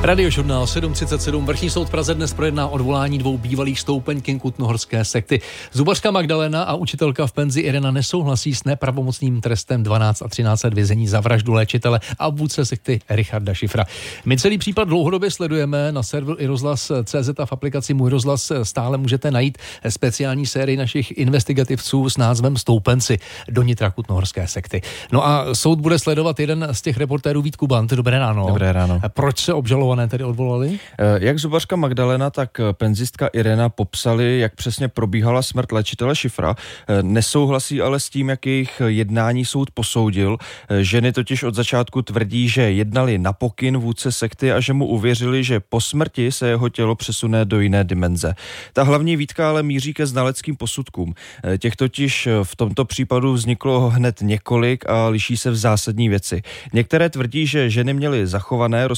Radiožurnál 7.37. Vrchní soud v Praze dnes projedná odvolání 2 bývalých stoupeňky kutnohorské sekty. Zubařka Magdalena a učitelka v penzi Irena nesouhlasí s nepravomocným trestem 12 a 13 let vězení za vraždu léčitele a vůdce sekty Richarda Šifra. My celý případ dlouhodobě sledujeme na serveru iRozhlas.cz a v aplikaci Můj rozhlas stále můžete najít speciální sérii našich investigativců s názvem Stoupenci do nitra kutnohorské sekty. No a soud bude sledovat jeden z těch reportérů, Vít Kubant. Dobré ráno. Dobré ráno. Proč se obžalované tedy odvolali? Jak zubařka Magdalena, tak penzistka Irena popsali, jak přesně probíhala smrt léčitele Šifra. Nesouhlasí ale s tím, jak jejich jednání soud posoudil. Ženy totiž od začátku tvrdí, že jednali na pokyn vůdce sekty a že mu uvěřili, že po smrti se jeho tělo přesune do jiné dimenze. Ta hlavní výtka ale míří ke znaleckým posudkům. Těch totiž v tomto případu vzniklo hned několik a liší se v zásadní věci. Některé tvrdí, že ženy měly zachované